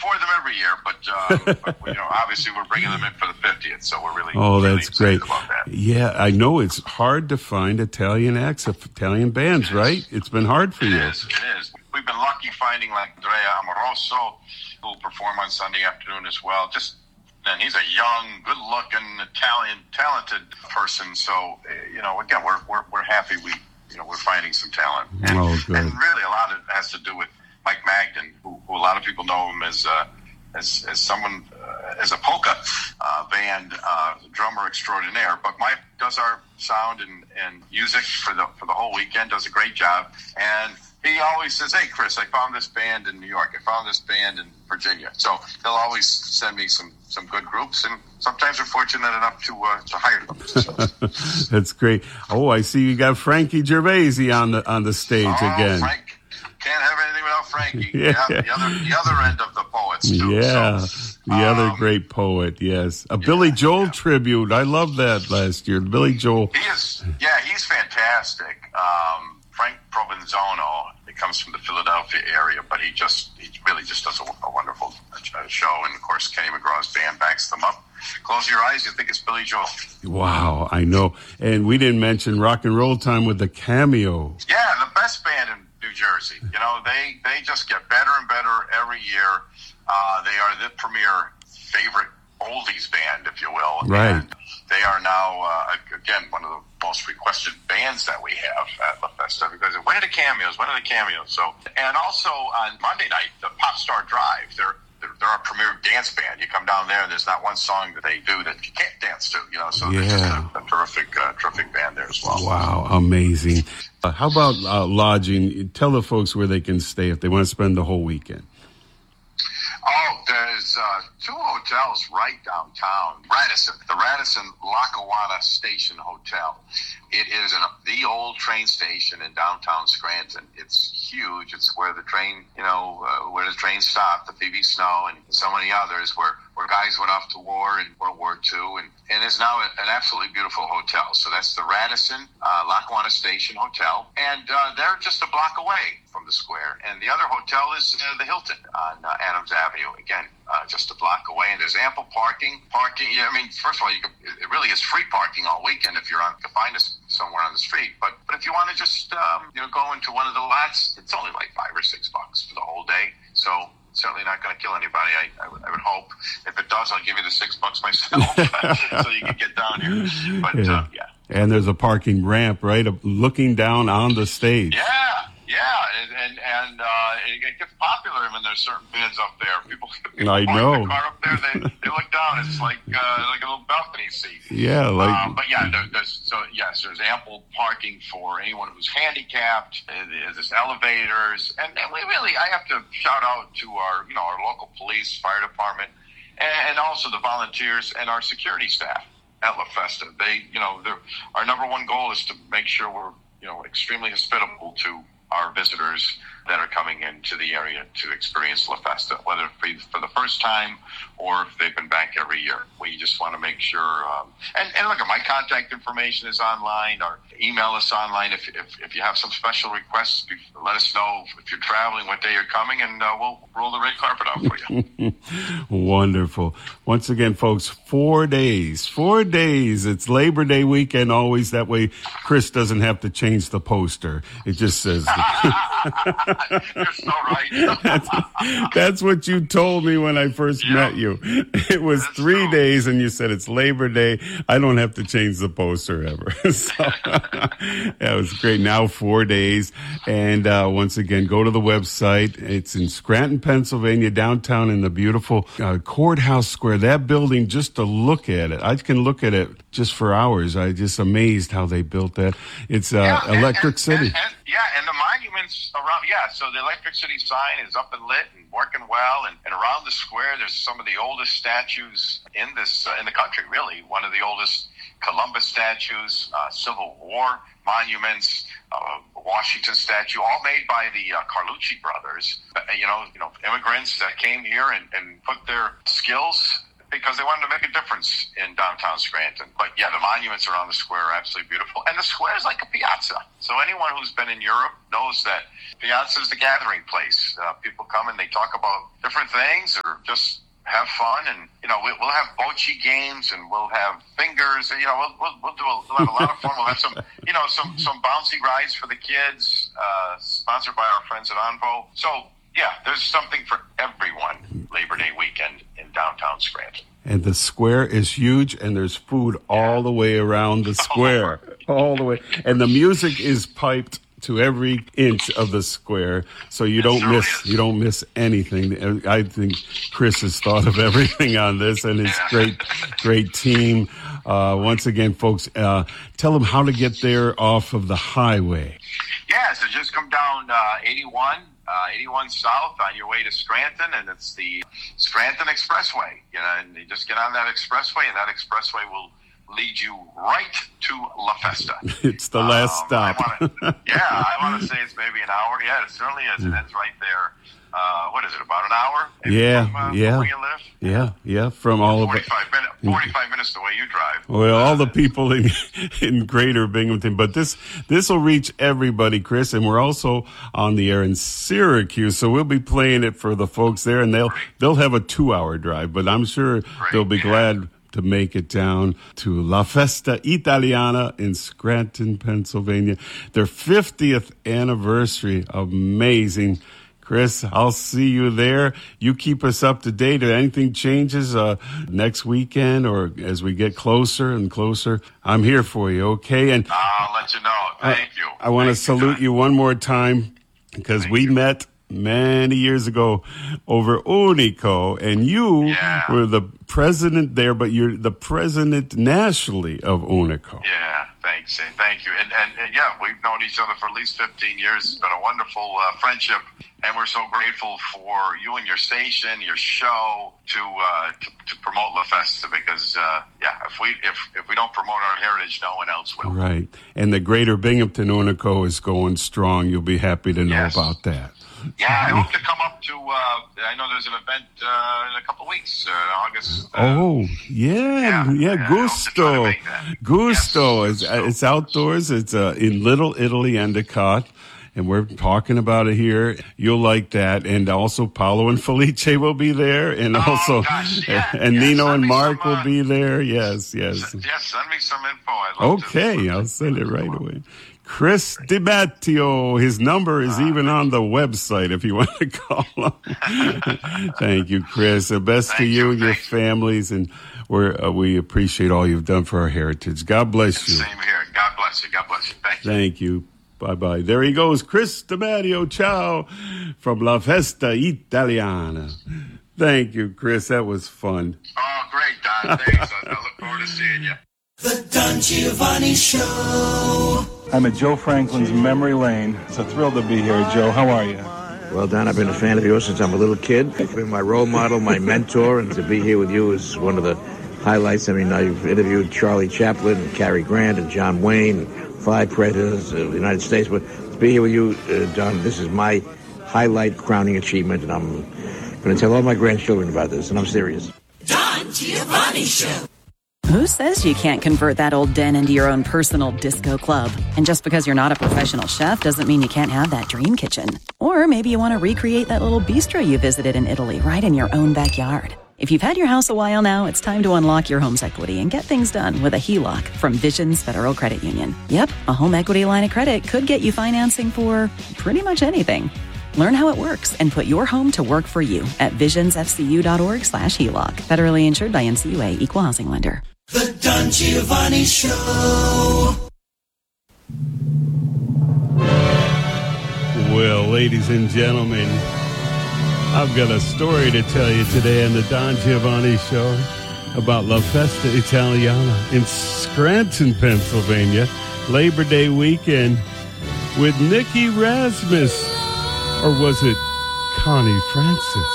afford them every year, but obviously we're bringing them in for the 50th, so we're really that's excited great about that. Yeah, I know it's hard to find Italian acts, Italian bands, right? It's been hard for you. It is. We've been lucky finding like Andrea Amoroso, who will perform on Sunday afternoon as well. And he's a young, good-looking, Italian, talented person. So, again, we're happy we're finding some talent. And, good. And really, a lot of it has to do with Mike Magden, who a lot of people know him as someone as a polka band drummer extraordinaire. But Mike does our sound and music for the whole weekend. Does a great job. And he always says, "Hey, Chris, I found this band in New York. I found this band in Virginia." So he'll always send me some good groups, and sometimes we're fortunate enough to hire them. So. That's great. Oh, I see you got Frankie Gervasi on the stage again. Frank. Can't have anything without Frankie. Yeah, the other end of the poets, too. Yeah, so, the other great poet, yes. A Billy Joel tribute. I love that last year. Billy Joel. He's fantastic. Frank Provenzano, he comes from the Philadelphia area, but he really just does a wonderful show. And, of course, Kenny McGraw's band backs them up. Close your eyes, you think it's Billy Joel. Wow, I know. And we didn't mention Rock and Roll Time with the Cameo. Yeah, the best band in New Jersey. They just get better and better every year. They are the premier favorite oldies band, if you will. Right. And they are now, again, one of the most requested bands that we have at La Festa, because when are the cameos? So, and also on Monday night, the Pop Star Drive, they're our premier dance band. You come down there, and there's not one song that they do that you can't dance to. So they're just a terrific band there as well. Wow, amazing. How about lodging? Tell the folks where they can stay if they want to spend the whole weekend. Oh, there's two hotels right downtown. The Radisson Lackawanna Station Hotel. It is the old train station in downtown Scranton. It's huge. It's where the train, where the train stopped, the Phoebe Snow and so many others, where guys went off to war in World War II, and is now an absolutely beautiful hotel. So that's the Radisson Lackawanna Station Hotel, and they're just a block away from the square. And the other hotel is the Hilton on Adams Avenue. Again, just a block away, and there's ample parking. First of all, it really is free parking all weekend if you're to find us somewhere on the street. But if you want to just go into one of the lots, it's only like $5 or $6 for the whole day. So certainly not going to kill anybody. I would hope. If it does, I'll give you the $6 myself, so you can get down here. But yeah. And there's a parking ramp, right, looking down on the stage. And it gets popular when there's certain bands up there. People I know. Park the car up there, they look down. It's like a little balcony seat. Yeah, but yeah, there's ample parking for anyone who's handicapped. There's elevators, and I have to shout out to our local police, fire department, and also the volunteers and our security staff at La Festa. Our number one goal is to make sure we're extremely hospitable to our visitors that are coming into the area to experience La Festa, whether it be for the first time or if they've been back every year. We just want to make sure. And look, my contact information is online, or email us online. If you have some special requests, let us know if you're traveling, what day you're coming, and we'll roll the red carpet out for you. Wonderful. Once again, folks, 4 days. 4 days. It's Labor Day weekend always. That way Chris doesn't have to change the poster. It just says... You're so right. That's what you told me when I first met you. It was 3 days, and you said it's Labor Day. I don't have to change the poster ever. So that was great. Now 4 days. And once again, go to the website. It's in Scranton, Pennsylvania, downtown in the beautiful Courthouse Square. That building, just to look at it, I can look at it just for hours. I'm just amazed how they built that. It's Electric City. And the monuments around, so the Electric City sign is up and lit and working well, and around the square there's some of the oldest statues in the country, really. One of the oldest Columbus statues, Civil War monuments, Washington statue, all made by the Carlucci brothers. Immigrants that came here and put their skills because they wanted to make a difference in downtown Scranton. But yeah, the monuments around the square are absolutely beautiful. And the square is like a piazza. So anyone who's been in Europe knows that piazza is the gathering place. People come and they talk about different things or just have fun. And, we'll have bocce games and we'll have fingers. We'll have a lot of fun. We'll have some bouncy rides for the kids, sponsored by our friends at Onvo. So, yeah, there's something for everyone Labor Day weekend in downtown Scranton. And the square is huge, and there's food all the way around the square. All the way. And the music is piped to every inch of the square, so you don't miss anything. I think Chris has thought of everything on this, and it's great team. Once again, folks, tell them how to get there off of the highway. Yeah, so just come down 81 South on your way to Scranton, and it's the Scranton Expressway. And you just get on that expressway, and that expressway will lead you right to La Festa. It's the last stop. I want to say it's maybe an hour. Yeah, it certainly is. It ends right there. What is it, about an hour? From where you live? Yeah, from all of it. 45 minutes the way you drive. Well, all the people in Greater Binghamton, but this will reach everybody, Chris, and we're also on the air in Syracuse, so we'll be playing it for the folks there, and they'll have a 2-hour drive, but I'm sure they'll be glad to make it down to La Festa Italiana in Scranton, Pennsylvania. Their 50th anniversary. Amazing. Chris, I'll see you there. You keep us up to date. If anything changes next weekend or as we get closer and closer, I'm here for you, okay? And I'll let you know. Thank you. I want to salute you one more time because we met many years ago over Unico, and you were the president there, but you're the president nationally of Unico. Yeah, thanks. Thank you. And we've known each other for at least 15 years. It's been a wonderful friendship, and we're so grateful for you and your station, your show, to promote La Festa, because if we don't promote our heritage, no one else will. Right. And the Greater Binghamton Unico is going strong. You'll be happy to know about that. Yeah, I hope to come up to, I know there's an event in a couple of weeks, August. Gusto. Gusto. Yes. It's outdoors. It's in Little Italy, Endicott. And we're talking about it here. You'll like that. And also Paolo and Felice will be there. And Nino and Mark will be there. Yes. Send me some info. I'll send it right away. Chris DiMatteo. His number is even on the website if you want to call him. Thank you, Chris. The best to you and your families. And we appreciate all you've done for our heritage. God bless you. Same here. God bless you. Thank you. Thank you. Bye-bye. There he goes, Chris DiMatteo. Ciao from La Festa Italiana. Thank you, Chris. That was fun. Oh, great, Don. Thanks. I look forward to seeing you. The Don Giovanni Show. I'm at Joe Franklin's Memory Lane. It's a thrill to be here, Joe. How are you? Well, Don, I've been a fan of yours since I'm a little kid. You've been my role model, my mentor, and to be here with you is one of the highlights. I mean, now you've interviewed Charlie Chaplin and Cary Grant and John Wayne and 5 presidents of the United States. But to be here with you, Don, this is my highlight, crowning achievement, and I'm going to tell all my grandchildren about this, and I'm serious. Don Giovanni Show. Who says you can't convert that old den into your own personal disco club? And just because you're not a professional chef doesn't mean you can't have that dream kitchen. Or maybe you want to recreate that little bistro you visited in Italy right in your own backyard. If you've had your house a while now, it's time to unlock your home's equity and get things done with a HELOC from Visions Federal Credit Union. Yep, a home equity line of credit could get you financing for pretty much anything. Learn how it works and put your home to work for you at visionsfcu.org/HELOC. Federally insured by NCUA, Equal Housing Lender. The Don Giovanni Show. Well, ladies and gentlemen, I've got a story to tell you today on the Don Giovanni Show about La Festa Italiana in Scranton, Pennsylvania, Labor Day weekend with Nikki Rasmus. Or was it Connie Francis?